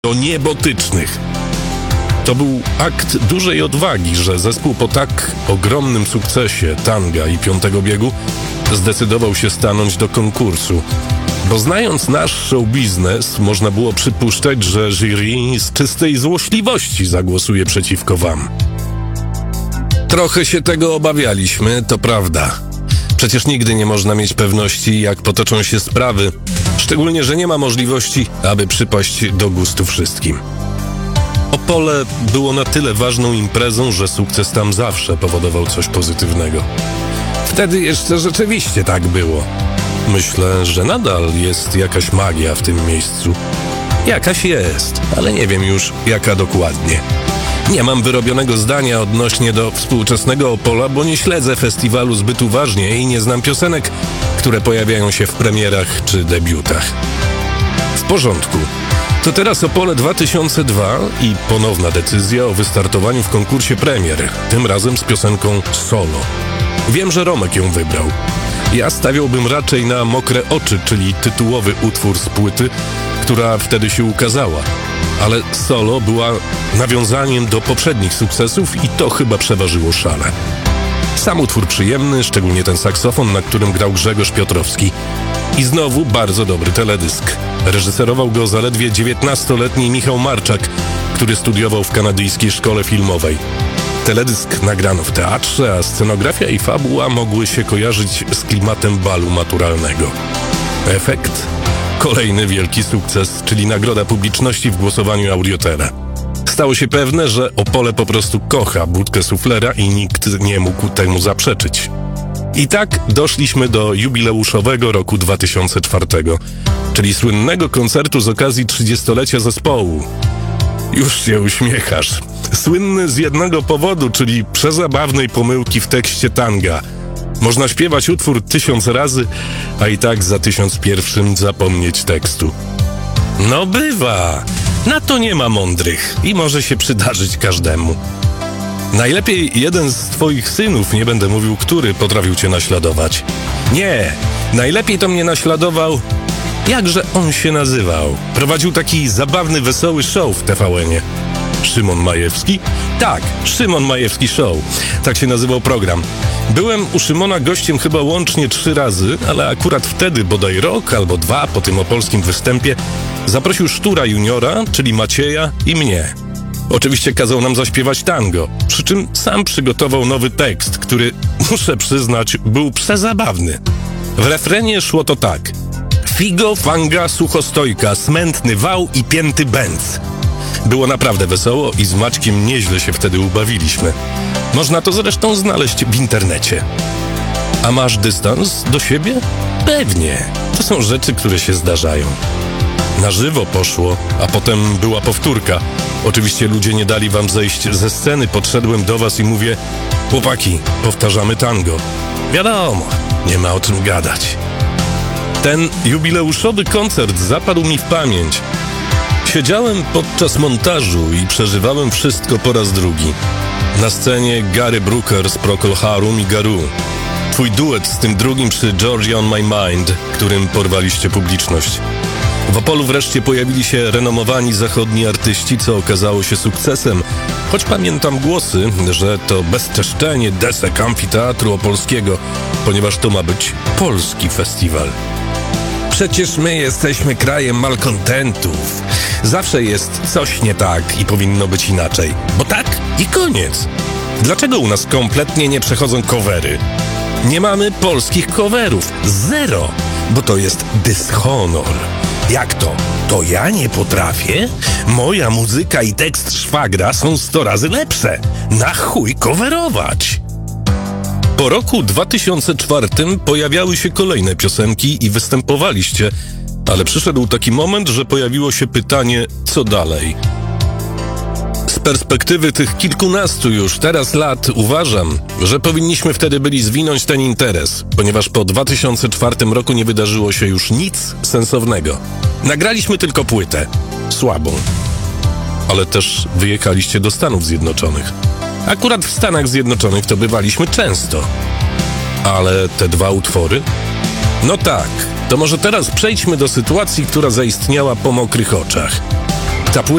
do niebotycznych. To był akt dużej odwagi, że zespół po tak ogromnym sukcesie Tanga i Piątego Biegu zdecydował się stanąć do konkursu. Bo znając nasz show biznes, można było przypuszczać, że jury z czystej złośliwości zagłosuje przeciwko wam. Trochę się tego obawialiśmy, to prawda. Przecież nigdy nie można mieć pewności, jak potoczą się sprawy, szczególnie, że nie ma możliwości, aby przypaść do gustu wszystkim. Opole było na tyle ważną imprezą, że sukces tam zawsze powodował coś pozytywnego. Wtedy jeszcze rzeczywiście tak było. Myślę, że nadal jest jakaś magia w tym miejscu. Jakaś jest, ale nie wiem już jaka dokładnie. Nie mam wyrobionego zdania odnośnie do współczesnego Opola, bo nie śledzę festiwalu zbyt uważnie i nie znam piosenek, które pojawiają się w premierach czy debiutach. W porządku. To teraz Opole 2002 i ponowna decyzja o wystartowaniu w konkursie premier, tym razem z piosenką Solo. Wiem, że Romek ją wybrał. Ja stawiałbym raczej na Mokre oczy, czyli tytułowy utwór z płyty, która wtedy się ukazała. Ale Solo była nawiązaniem do poprzednich sukcesów i to chyba przeważyło szale. Sam utwór przyjemny, szczególnie ten saksofon, na którym grał Grzegorz Piotrowski. I znowu bardzo dobry teledysk. Reżyserował go zaledwie 19-letni Michał Marczak, który studiował w kanadyjskiej szkole filmowej. Teledysk nagrano w teatrze, a scenografia i fabuła mogły się kojarzyć z klimatem balu maturalnego. Efekt? Kolejny wielki sukces, czyli nagroda publiczności w głosowaniu Audiotera. Stało się pewne, że Opole po prostu kocha budkę suflera i nikt nie mógł temu zaprzeczyć. I tak doszliśmy do jubileuszowego roku 2004, czyli słynnego koncertu z okazji 30-lecia zespołu. Już się uśmiechasz. Słynny z jednego powodu, czyli przezabawnej pomyłki w tekście Tanga. Można śpiewać utwór 1000 razy, a i tak za 1001 zapomnieć tekstu. No bywa. Na to nie ma mądrych i może się przydarzyć każdemu. Najlepiej jeden z twoich synów, nie będę mówił który, potrafił cię naśladować. Nie, najlepiej to mnie naśladował... Jakże on się nazywał? Prowadził taki zabawny, wesoły show w TVN-ie. Szymon Majewski? Tak, Szymon Majewski Show. Tak się nazywał program. Byłem u Szymona gościem chyba łącznie 3 razy, ale akurat wtedy, bodaj rok albo 2 po tym opolskim występie, zaprosił Sztura Juniora, czyli Macieja i mnie. Oczywiście kazał nam zaśpiewać tango, przy czym sam przygotował nowy tekst, który, muszę przyznać, był przezabawny. W refrenie szło to tak. Figo, fanga, suchostojka, smętny wał i pięty bęc. Było naprawdę wesoło i z Maćkiem nieźle się wtedy ubawiliśmy. Można to zresztą znaleźć w internecie. A masz dystans do siebie? Pewnie. To są rzeczy, które się zdarzają. Na żywo poszło, a potem była powtórka. Oczywiście ludzie nie dali wam zejść ze sceny. Podszedłem do was i mówię: chłopaki, powtarzamy tango. Wiadomo, nie ma o czym gadać. Ten jubileuszowy koncert zapadł mi w pamięć. Siedziałem podczas montażu i przeżywałem wszystko po raz drugi. Na scenie Gary Brooker z Procol Harum i Garou. Twój duet z tym drugim przy Georgia on My Mind, którym porwaliście publiczność. W Opolu wreszcie pojawili się renomowani zachodni artyści, co okazało się sukcesem. Choć pamiętam głosy, że to bezczeszczenie desek amfiteatru opolskiego, ponieważ to ma być polski festiwal. Przecież my jesteśmy krajem malkontentów. Zawsze jest coś nie tak i powinno być inaczej. Bo tak i koniec. Dlaczego u nas kompletnie nie przechodzą covery? Nie mamy polskich coverów. Zero. Bo to jest dyshonor. Jak to? To ja nie potrafię? Moja muzyka i tekst szwagra są 100 razy lepsze. Na chuj coverować. Po roku 2004 pojawiały się kolejne piosenki i występowaliście, ale przyszedł taki moment, że pojawiło się pytanie, co dalej. Z perspektywy tych kilkunastu już teraz lat uważam, że powinniśmy wtedy byli zwinąć ten interes, ponieważ po 2004 roku nie wydarzyło się już nic sensownego. Nagraliśmy tylko płytę. Słabą. Ale też wyjechaliście do Stanów Zjednoczonych. Akurat w Stanach Zjednoczonych to bywaliśmy często. Ale te 2 utwory? No tak, to może teraz przejdźmy do sytuacji, która zaistniała po Mokrych oczach. Ta płyta